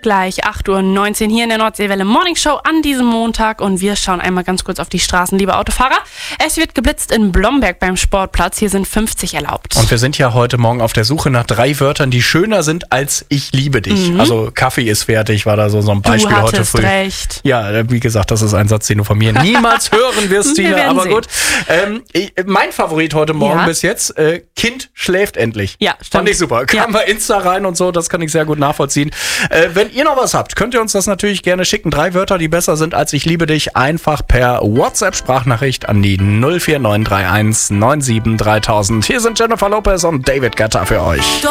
Gleich 8:19 Uhr hier in der Nordseewelle Morning Show an diesem Montag und wir schauen einmal ganz kurz auf die Straßen, liebe Autofahrer. Es wird geblitzt in Blomberg beim Sportplatz, hier sind 50 erlaubt. Und wir sind ja heute Morgen auf der Suche nach 3 Wörtern, die schöner sind als ich liebe dich. Also Kaffee ist fertig, war da so ein Beispiel heute früh. Du hattest recht. Ja, wie gesagt, das ist ein Satz, den du von mir niemals hören wirst, Tina, aber gut. Mein Favorit heute Morgen bis jetzt, Kind schläft endlich. Ja, stimmt. Fand ich super. Kam bei Insta rein und so, das kann ich sehr gut nachvollziehen. Wenn ihr noch was habt, könnt ihr uns das natürlich gerne schicken. 3 Wörter, die besser sind als ich liebe dich, einfach per WhatsApp-Sprachnachricht an die 04931 97 3000. Hier sind Jennifer Lopez und David Guetta für euch.